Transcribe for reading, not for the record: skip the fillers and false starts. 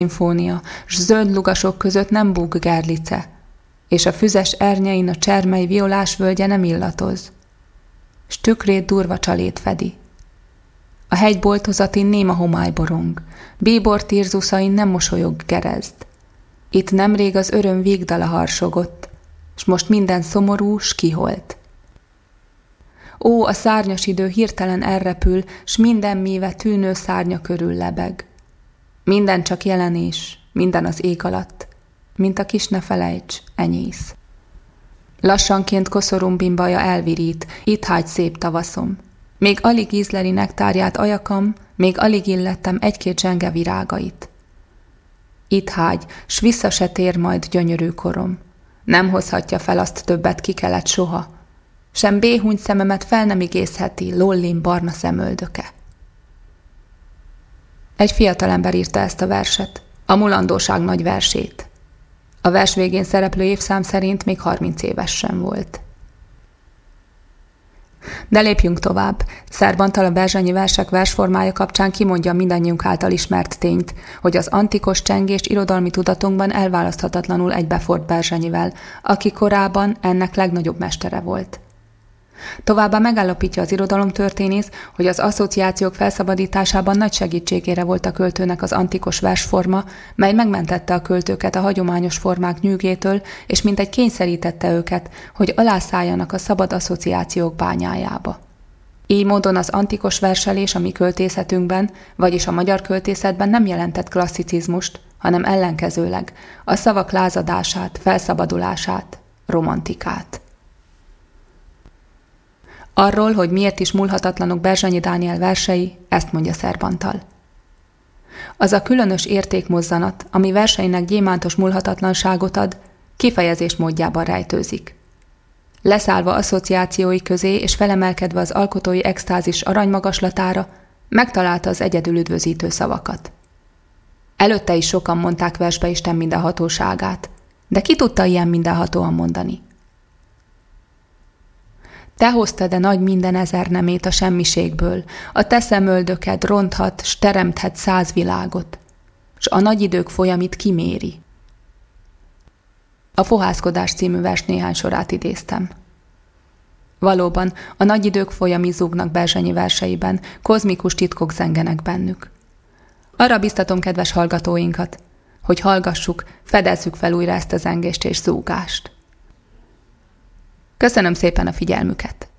szimfónia, s zöld lugasok között nem búg gerlice, és a füzes ernyein a csermely violás völgye nem illatoz, s tükrét durva csalét fedi. A hegy boltozatin néma homály borong, bíbor tirzuszain nem mosolyog gerezd. Itt nemrég az öröm végdala harsogott, s most minden szomorú, s kiholt. Ó, a szárnyas idő hirtelen elrepül, s minden míve tűnő szárnya körül lebeg. Minden csak jelenés, minden az ég alatt, mint a kis ne felejts, enyész. Lassanként koszorúm bimbaja elvirít, itt hágy szép tavaszom. Még alig ízleli nektárját ajakam, még alig illettem egy-két zsenge virágait. Itt hágy, s vissza se tér majd gyönyörű korom. Nem hozhatja fel azt többet ki kellett soha. Sem béhúny szememet fel nem igézheti lollim barna szemöldöke. Egy fiatalember írta ezt a verset, a mulandóság nagy versét. A vers végén szereplő évszám szerint még 30 éves sem volt. De lépjünk tovább. Szerbantal a Berzsenyi versek versformája kapcsán kimondja mindannyiunk által ismert tényt, hogy az antikos csengés irodalmi tudatunkban elválaszthatatlanul egybefort Berzsenyivel, aki korában ennek legnagyobb mestere volt. Továbbá megállapítja az irodalomtörténész, hogy az asszociációk felszabadításában nagy segítségére volt a költőnek az antikos versforma, mely megmentette a költőket a hagyományos formák nyűgétől, és mintegy kényszerítette őket, hogy alászálljanak a szabad asszociációk bányájába. Így módon az antikos verselés a mi költészetünkben, vagyis a magyar költészetben nem jelentett klasszicizmust, hanem ellenkezőleg a szavak lázadását, felszabadulását, romantikát. Arról, hogy miért is múlhatatlanok Berzsenyi Dániel versei, ezt mondja Szerbantal. Az a különös értékmozzanat, ami verseinek gyémántos múlhatatlanságot ad, kifejezés módjában rejtőzik. Leszállva asszociációi közé és felemelkedve az alkotói extázis aranymagaslatára, megtalálta az egyedül üdvözítő szavakat. Előtte is sokan mondták versbe Isten mindenhatóságát, de ki tudta ilyen mindenhatóan mondani? Te hoztad-e nagy minden ezer nemét a semmiségből, a te szemöldöked ronthat, s teremthet 100 világot, s a nagy idők folyamit kiméri. A Fohászkodás című vers néhány sorát idéztem. Valóban, a nagy idők folyami zúgnak Berzsenyi verseiben, kozmikus titkok zengenek bennük. Arra biztatom kedves hallgatóinkat, hogy hallgassuk, fedezzük fel újra ezt a zengést és zúgást. Köszönöm szépen a figyelmüket!